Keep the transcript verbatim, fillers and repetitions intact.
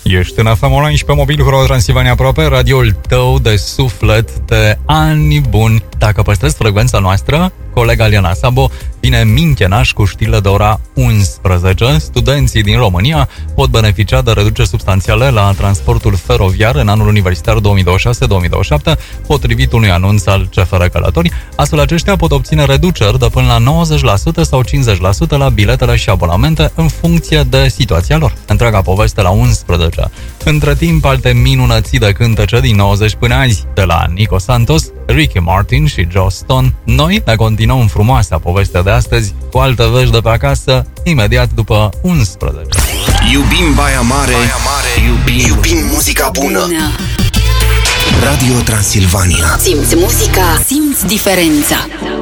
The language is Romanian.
Ești în F M Online și pe mobil cu Radio Transilvania Aproape, radioul tău de suflet de ani buni. Dacă păstrezi frecvența noastră, colega Liana Sabo vine minchenaș cu știrile de ora unsprezece. Studenții din România pot beneficia de reduceri substanțiale la transportul feroviar în anul universitar două mii douăzeci și șase două mii douăzeci și șapte, potrivit unui anunț al C F R Călători. Astfel, aceștia pot obține reduceri de până la nouăzeci la sută sau cincizeci la sută la biletele și abonamente în funcție de situația lor. Întreaga poveste la unsprezece. Între timp, alte minunății de cântece din nouăzeci până azi, de la Nico Santos, Ricky Martin și Joe Stone. Noi ne continuăm frumoasa poveste de astăzi cu alte vești de pe acasă, imediat după unsprezece. Iubim Baia Mare, Baia Mare. Iubim, iubim muzica bună. bună. Radio Transilvania. Simți muzica, simți diferența.